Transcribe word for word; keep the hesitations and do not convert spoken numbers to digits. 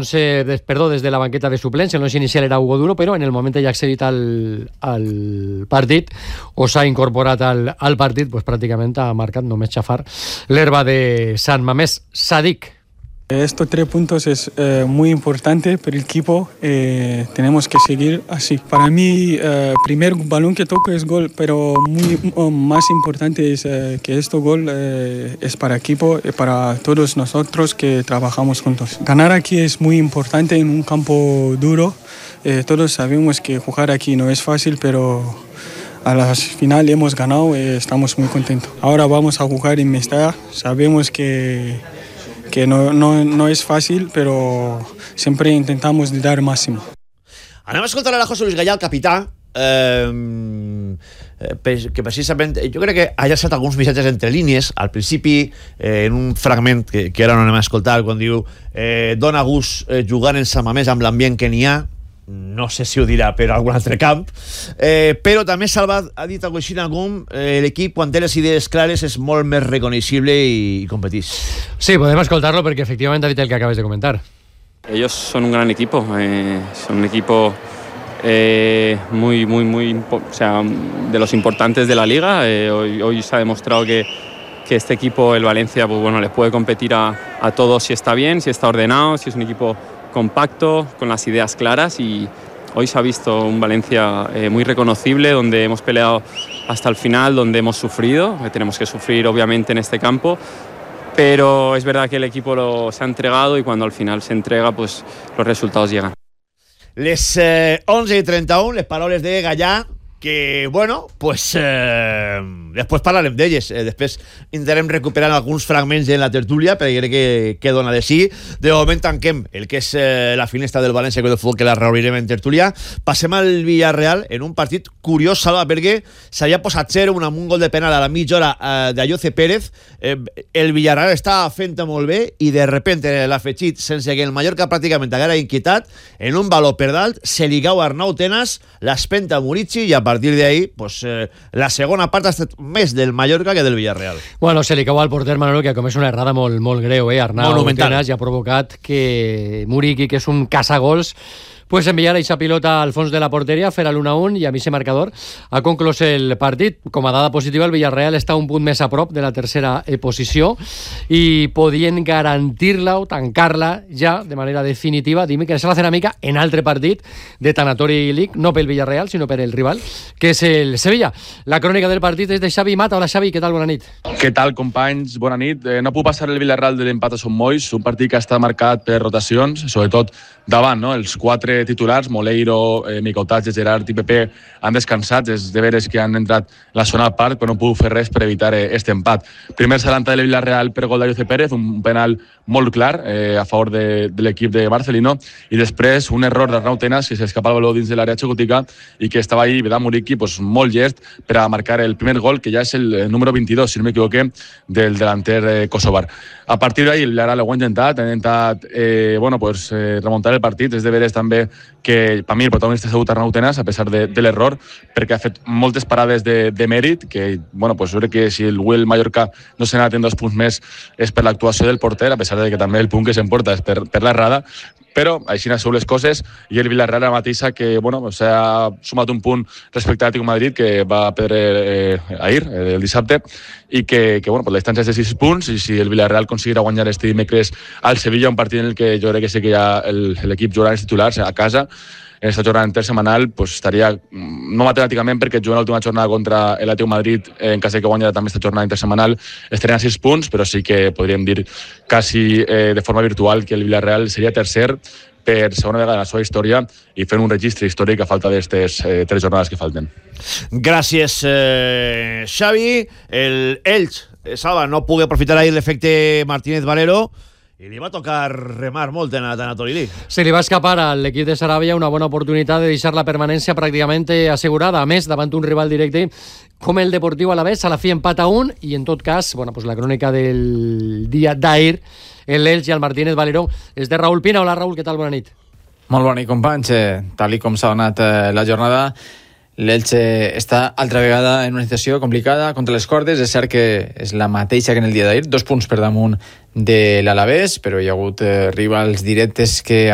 once, des, perdó, des de la banqueta de suplents. El once inicial era Hugo Duro, però en el moment que ja ha accedit al, al partit o s'ha incorporat al, al partit, pues, pràcticament ha marcat només xafar l'herba de Sant Mamés. Sadik. Estos tres puntos es eh, muy importante para el equipo, eh, tenemos que seguir así. Para mí, el eh, primer balón que toco es gol, pero muy, oh, más importante es eh, que este gol eh, es para el equipo, y para todos nosotros que trabajamos juntos. Ganar aquí es muy importante en un campo duro, eh, todos sabemos que jugar aquí no es fácil, pero a la final hemos ganado y estamos muy contentos. Ahora vamos a jugar en Mestalla, sabemos que... que no, no, no és fàcil, però sempre intentamos dar el màxim. Anem a escoltar a José Luis Gallà, el capità, eh, que precisament jo crec que ha llançat alguns missatges entre línies al principi, eh, en un fragment que, que ara no anem a escoltar, quan diu eh, dona gust eh, jugar en Sant Mamés amb l'ambient que n'hi ha. No sé si ho dirà per algun altre camp, eh, però també Salvat ha dit alguna cosa com eh, l'equip quan té les idees clares és molt més reconeixible i, i competís. Sí, podem escoltar-lo perquè efectivament ha dit el que acabes de comentar. Ellos son un gran equipo, eh, son un equipo eh, muy, muy, muy, o sea, de los importantes de la liga. Eh, hoy, hoy se ha demostrado que que este equipo, el Valencia, pues bueno, les puede competir a, a todos si está bien, si está ordenado, si es un equipo compacto, con las ideas claras, y hoy se ha visto un Valencia eh, muy reconocible, donde hemos peleado hasta el final, donde hemos sufrido, que tenemos que sufrir obviamente en este campo, pero es verdad que el equipo lo, se ha entregado y cuando al final se entrega, pues los resultados llegan. Les eh, once i trenta-u, les paraules de Gallà, que, bueno, pues eh, després parlarem d'elles, eh, després intentarem recuperar alguns fragments en la tertúlia, perquè crec que, que dona de sí. De moment tanquem el que és eh, la finestra del València Club de Futbol, que la reobrirem en tertúlia. Passem al Villarreal en un partit curiós, Salva, perquè s'havia posat zero amb un gol de penal a la mitja hora eh, d'Ayoce Pérez. Eh, el Villarreal estava fent-ho molt bé i de repente l'afegit, sense que el Mallorca pràcticament haguera inquietat, en un baló per dalt se li cau a Arnau Tenas, l'espenta Murici i a partir de ahí, pues eh, la segona part ha estat més del Mallorca que del Villarreal. Bueno, se li cau al porter Manolo, que ha comès una errada molt, molt greu, eh? Arnau Tenas, i ha provocat que Muriqui, que és un caçagols, pues enviar aquesta pilota al fons de la porteria, fer l'u a u, i a mi ese marcador ha conclòs el partit. Com a dada positiva, el Villarreal està un punt més a prop de la tercera posició i podien garantir-la o tancar-la ja de manera definitiva. Dime que és la ceràmica en altre partit de Tanatori League, no pel Villarreal, sinó per el rival, que és el Sevilla. La crònica del partit és de Xavi Mata. Hola, Xavi, què tal? Bona nit. Què tal, companys? Bona nit. Eh, no puc passar el Villarreal de l'empat a Son Moix, un partit que està marcat per rotacions, sobretot davant, no? Els quatre titulars, Moleiro, eh, Micotatge, Gerard i Pepe, han descansat. És de veres que han entrat a la zona del parc, però no puc fer res per evitar aquest empat. Primer s'adelanta del Villarreal per gol d'Ayoce Pérez, un penal molt clar eh, a favor de, de l'equip de Marcelino, i després un error d'Arnau Tenas, que s'escapa el baló dins de l'àrea xocotica i que estava ahí, Vedà Muriqui, pues, molt llest per a marcar el primer gol, que ja és el número vint-i-dos, si no m'equivoqué, del delanter eh, kosovar. A partir d'ahí, el Villarreal ho ha intentat, ha intentat eh, bueno, pues, eh, remuntar el partit. És de veres també que per mi el protagonista ha sigut Arnau Tenas, a pesar de, de l'error, perquè ha fet moltes parades de, de mèrit, que bueno, pues, jo crec que si el Will Mallorca no se n'ha tenint dos punts més és per l'actuació del porter, a pesar de que també el punt que s'emporta és per, per l'errada, però així no són les coses, i el Villarreal ara mateixa que bueno, s'ha sumat un punt respecte a l'Atlético de Madrid, que va perdre eh, ahir, el dissabte, i que, que bueno, pues la distància és de sis punts, i si el Villarreal aconseguirà guanyar este dimecres al Sevilla, un partit en el que jo crec que sí que ja l'equip jugarà els titulars a casa, en aquesta jornada intersetmanal, pues, estaria, no matemàticament, perquè juguen l'última jornada contra l'Atlético de Madrid, en cas de que guanyarà també aquesta jornada intersetmanal, estarien a sis punts, però sí que podríem dir quasi eh, de forma virtual que el Villarreal seria tercer per segona vegada en la seva història i fent un registre històric a falta d'aquestes eh, tres jornades que falten. Gràcies, eh, Xavi. El Elx, eh, Salva, no pugui aprofitar ahir l'efecte Martínez Valero, i li va tocar remar molt en Tanatori League. Se li va escapar a l'equip de Sarabia una bona oportunitat de deixar la permanència pràcticament assegurada. A més, davant un rival directe com el Deportiu Alavés, a la fi empat a un, i en tot cas, bueno, pues la crònica del dia d'ahir, l'Elx i el Martínez Valero, és de Raúl Pina. Hola, Raúl, què tal? Bona nit. Molt bona nit, companys. Eh, tal i com s'ha donat eh, la jornada, l'Elche està altra vegada en una situació complicada contra les cordes. És cert que és la mateixa que en el dia d'ahir, dos punts per damunt de l'Alavés, però hi ha hagut eh, rivals directes que